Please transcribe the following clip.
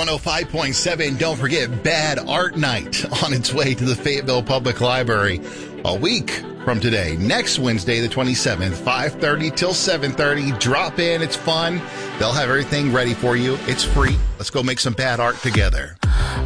105.7. Don't forget Bad Art Night on its way to the Fayetteville Public Library a week from today. Next Wednesday, the 27th, 5:30 till 7:30. Drop in. It's fun. They'll have everything ready for you. It's free. Let's go make some bad art together.